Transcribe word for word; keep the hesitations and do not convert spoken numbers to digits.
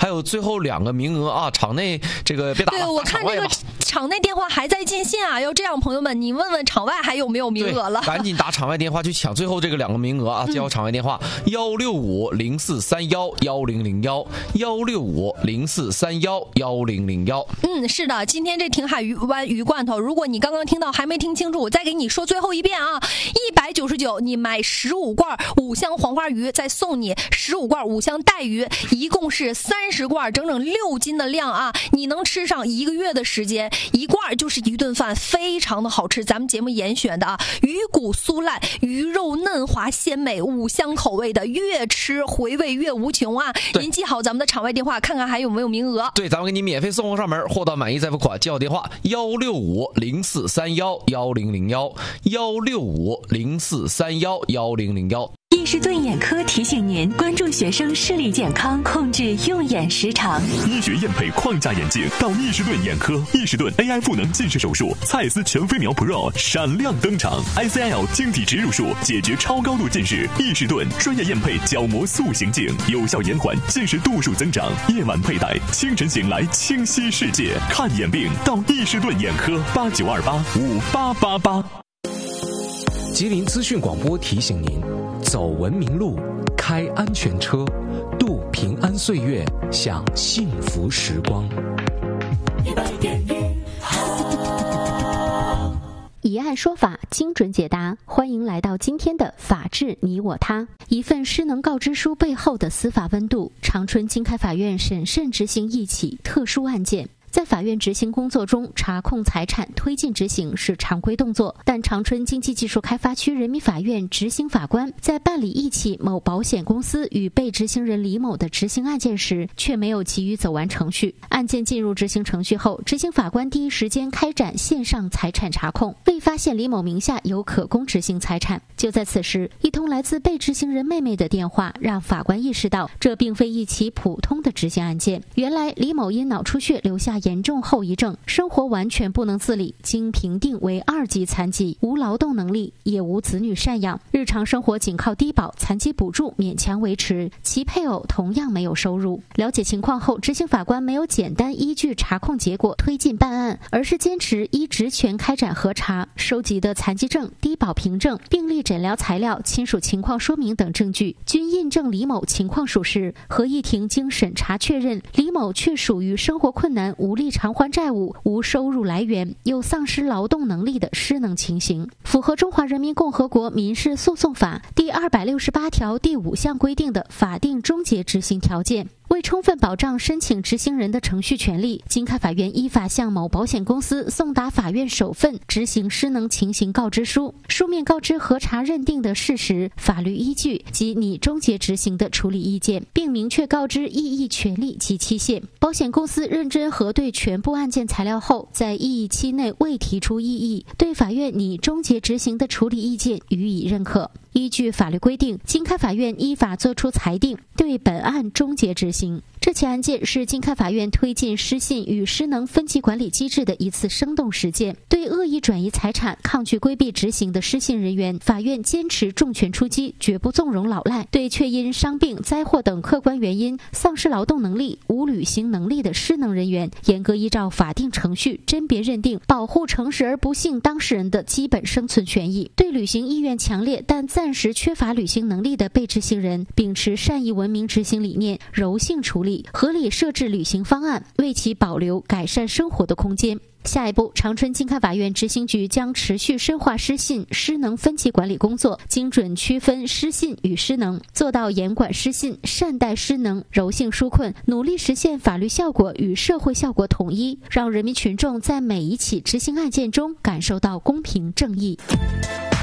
还有最后两个名额啊，场内这个别打了。 对，我看这个场内电话还在进线啊，要这样，朋友们，你问问场外还有没有名额了？ 赶紧打场外电话去抢最后这个两个名额啊！接好场外电话：幺六五零四三幺幺零零幺，幺六五零四三幺幺零零幺。 嗯，是的，今天这挺海鱼湾鱼罐头，如果你刚刚听到还没听清楚，我再给你说最后一遍啊！一百九十九，你买十五罐五香黄花鱼，再送你十五罐五香带鱼，一共是三十罐，整整六斤的量啊！你能吃上一个月的时间，一罐就是一顿饭，非常的好吃。咱们节目严选的啊，鱼骨酥烂，鱼肉嫩滑鲜美，五香口味的，越吃回味越无穷啊！您记好咱们的场外电话，看看还有没有名额。 对，咱们给你免费送货上门，货到满意再付款。记好电话：幺六五零四三幺幺零零幺，幺六五零四三幺幺零零幺。 易士顿眼科提醒您关注学生视力健康，控制用眼时长。 医学验配框架眼镜到易士顿眼科，易士顿 A I 赋能近视手术，蔡司全飞秒 Pro 闪亮登场 ，I C L 晶体植入术解决超高度近视。易士顿专业验配角膜塑形镜，有效延缓近视度数增长。夜晚佩戴，清晨醒来清晰世界。看眼病到易士顿眼科，八九二八五八八八。 吉林资讯广播提醒您：走文明路，开安全车，度平安岁月，享幸福时光。 以案说法，精准解答。欢迎来到今天的法治你我他。一份失能告知书背后的司法温度。长春经开法院审慎执行一起特殊案件。在法院执行工作中，查控财产、推进执行是常规动作，但长春经济技术开发区人民法院执行法官在办理一起某保险公司与被执行人李某的执行案件时，却没有急于走完程序。案件进入执行程序后，执行法官第一时间开展线上财产查控，未发现李某名下有可供执行财产。就在此时，一通来自被执行人妹妹的电话让法官意识到，这并非一起普通的执行案件。原来李某因脑出血留下严重后遗症，生活完全不能自理，经评定为二级残疾，无劳动能力，也无子女赡养，日常生活仅靠低保、残疾补助勉强维持。其配偶同样没有收入。了解情况后，执行法官没有简单依据查控结果推进办案，而是坚持依职权开展核查，收集的残疾证、低保凭证、病历诊疗材料、亲属情况说明等证据均印证李某情况属实。合议庭经审查确认，李某确属于生活困难、无力偿还债务、无收入来源、又丧失劳动能力的失能情形，符合中华人民共和国民事诉讼法第二百六十八条第五项规定的法定终结执行条件。为充分保障申请执行人的程序权利，经开法院依法向某保险公司送达法院首份执行失能情形告知书，书面告知核查认定的事实、法律依据及拟终结执行的处理意见，并明确告知异议权利及期限。保险公司认真核对全部案件材料后，在异议期内未提出异议，对法院拟终结执行的处理意见予以认可。依据法律规定，经开法院依法作出裁定，对本案终结执行。这起案件是经开法院推进失信与失能分级管理机制的一次生动实践。对恶意转移财产、抗拒规避执行的失信人员，法院坚持重拳出击，绝不纵容老赖。对确因伤病、灾祸等客观原因丧失劳动能力、无履行能力的失能人员，严格依照法定程序甄别认定，保护诚实而不幸当事人的基本生存权益。对履行意愿强烈但暂时缺乏履行能力的被执行人，秉持善意文明执行理念，柔性处理，合理设置履行方案，为其保留改善生活的空间。下一步，长春经开法院执行局将持续深化失信、失能分级管理工作，精准区分失信与失能，做到严管失信、善待失能、柔性纾困，努力实现法律效果与社会效果统一，让人民群众在每一起执行案件中感受到公平正义。